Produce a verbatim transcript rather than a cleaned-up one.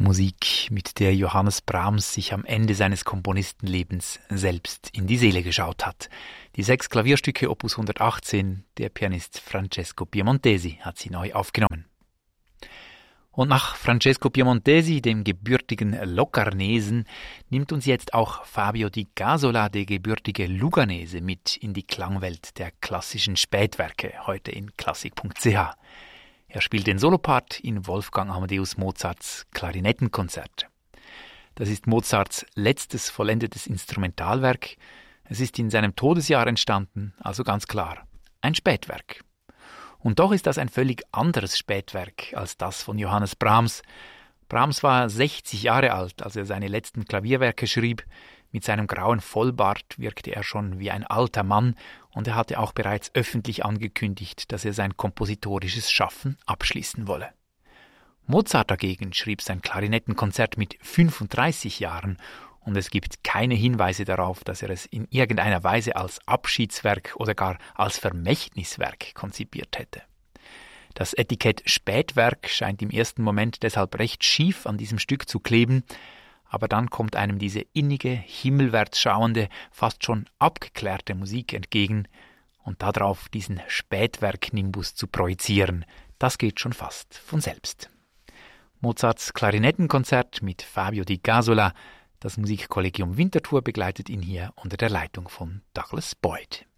Musik, mit der Johannes Brahms sich am Ende seines Komponistenlebens selbst in die Seele geschaut hat. Die sechs Klavierstücke Opus hundertachtzehn, der Pianist Francesco Piemontesi hat sie neu aufgenommen. Und nach Francesco Piemontesi, dem gebürtigen Locarnesen, nimmt uns jetzt auch Fabio Di Gasola, der gebürtige Luganese, mit in die Klangwelt der klassischen Spätwerke, heute in klassik punkt c h. Er spielt den Solopart in Wolfgang Amadeus Mozarts Klarinettenkonzert. Das ist Mozarts letztes vollendetes Instrumentalwerk. Es ist in seinem Todesjahr entstanden, also ganz klar ein Spätwerk. Und doch ist das ein völlig anderes Spätwerk als das von Johannes Brahms. Brahms war sechzig Jahre alt, als er seine letzten Klavierwerke schrieb. Mit seinem grauen Vollbart wirkte er schon wie ein alter Mann und er hatte auch bereits öffentlich angekündigt, dass er sein kompositorisches Schaffen abschließen wolle. Mozart dagegen schrieb sein Klarinettenkonzert mit fünfunddreißig Jahren und es gibt keine Hinweise darauf, dass er es in irgendeiner Weise als Abschiedswerk oder gar als Vermächtniswerk konzipiert hätte. Das Etikett Spätwerk scheint im ersten Moment deshalb recht schief an diesem Stück zu kleben, aber dann kommt einem diese innige, himmelwärts schauende, fast schon abgeklärte Musik entgegen und darauf diesen Spätwerk-Nimbus zu projizieren, das geht schon fast von selbst. Mozarts Klarinettenkonzert mit Fabio Di Gasola. Das Musikkollegium Winterthur begleitet ihn hier unter der Leitung von Douglas Boyd.